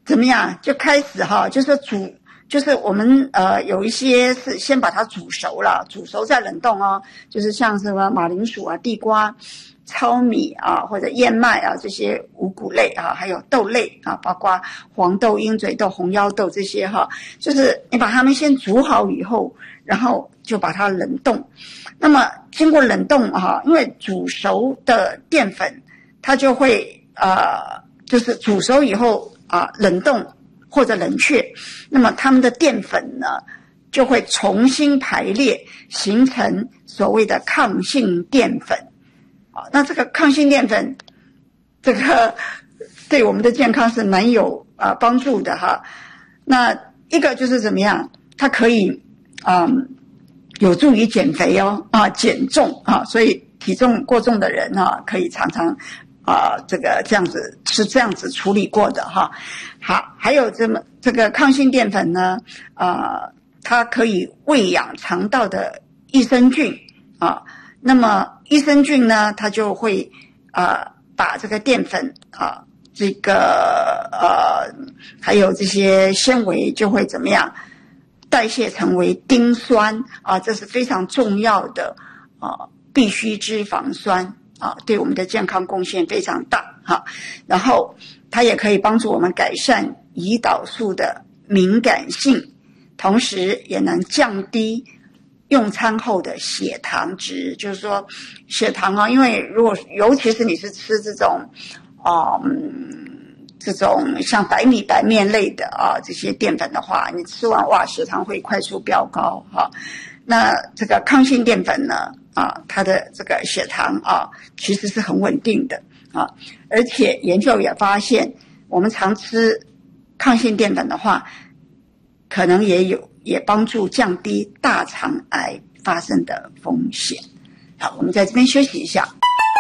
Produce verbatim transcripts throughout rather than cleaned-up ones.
怎么样就开始哈，就是说煮，就是我们呃有一些是先把它煮熟了，煮熟再冷冻哦，就是像什么马铃薯啊、地瓜、糙米啊或者燕麦啊这些五谷类啊，还有豆类啊，包括黄豆、鹰嘴豆、红腰豆这些哈，就是你把它们先煮好以后，然后就把它冷冻。那么经过冷冻哈，因为煮熟的淀粉它就会呃，就是煮熟以后啊，冷冻或者冷却，那么它们的淀粉呢就会重新排列，形成所谓的抗性淀粉。啊，那这个抗性淀粉，这个对我们的健康是蛮有啊帮助的哈。那一个就是怎么样，它可以嗯有助于减肥哦啊减重啊，所以体重过重的人啊可以常常啊这个这样子是这样子处理过的哈。好，还有这么这个抗性淀粉呢，啊，它可以喂养肠道的益生菌啊。那么益生菌呢，它就会呃把这个淀粉啊，这个呃还有这些纤维就会怎么样代谢成为丁酸啊，这是非常重要的啊必需脂肪酸啊，对我们的健康贡献非常大哈。然后它也可以帮助我们改善胰岛素的敏感性，同时也能降低用餐后的血糖值，就是说血糖啊，因为如果尤其是你是吃这种啊、嗯、这种像白米白面类的啊这些淀粉的话，你吃完哇血糖会快速飙高哈、啊。那这个抗性淀粉呢啊，它的这个血糖啊其实是很稳定的啊，而且研究也发现，我们常吃抗性淀粉的话，可能也有也帮助降低大肠癌发生的风险。好，我们在这边休息一下。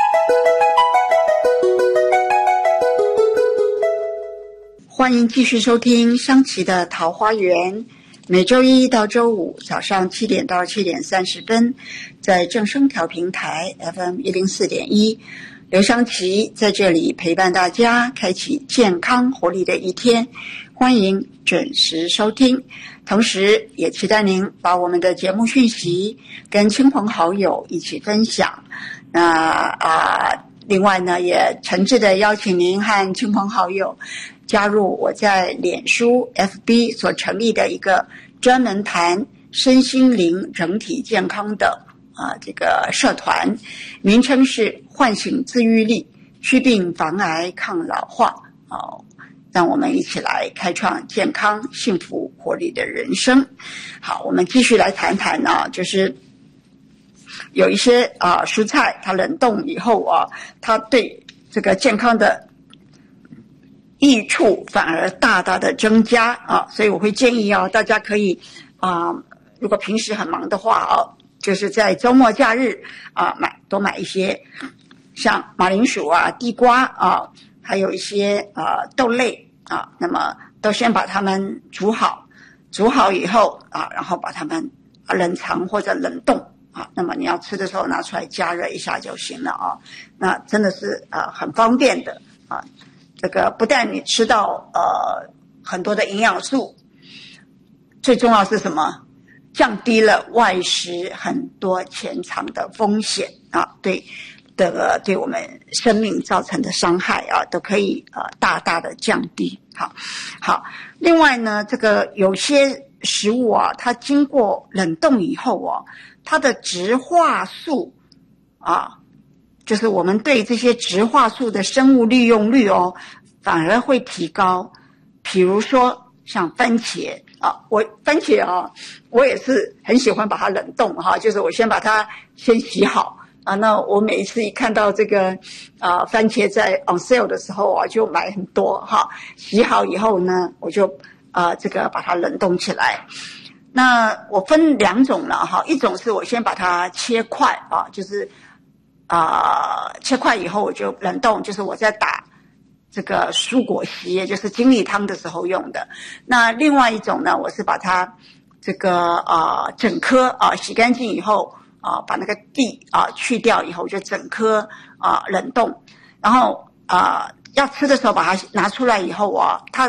欢迎继续收听香琪的桃花源，每周一到周五早上七点到七点三十分，在正声调频台 F M 一零四点一，刘香琪在这里陪伴大家，开启健康活力的一天。欢迎准时收听，同时也期待您把我们的节目讯息跟亲朋好友一起分享。那啊，另外呢，也诚挚的邀请您和亲朋好友加入我在脸书 F B 所成立的一个专门谈身心灵整体健康的啊这个社团，名称是唤醒自愈力，祛病防癌抗老化哦。让我们一起来开创健康、幸福、活力的人生。好，我们继续来谈谈啊，就是有一些啊蔬菜，它冷冻以后啊，它对这个健康的益处反而大大的增加啊，所以我会建议啊，大家可以啊，如果平时很忙的话啊，就是在周末假日啊，买多买一些像马铃薯啊、地瓜啊。还有一些呃豆类啊，那么都先把它们煮好，煮好以后啊，然后把它们冷藏或者冷冻啊，那么你要吃的时候拿出来加热一下就行了啊。那真的是呃很方便的啊，这个不但你吃到呃很多的营养素，最重要是什么？降低了外食很多潜藏的风险啊，对。这个对我们生命造成的伤害啊，都可以呃大大的降低。好，好。另外呢，这个有些食物啊，它经过冷冻以后啊，它的植化素啊，就是我们对这些植化素的生物利用率哦，反而会提高。比如说像番茄啊，我番茄啊，我也是很喜欢把它冷冻哈，就是我先把它先洗好。啊，那我每一次一看到这个啊番茄在 on sale 的时候啊，就买很多哈。洗好以后呢，我就啊这个把它冷冻起来。那我分两种了哈，一种是我先把它切块啊，就是啊切块以后我就冷冻，就是我在打这个蔬果昔，也就是精力汤的时候用的。那另外一种呢，我是把它这个啊整颗啊洗干净以后。啊，把那个蒂啊去掉以后，就整颗啊冷冻，然后啊要吃的时候把它拿出来以后啊，它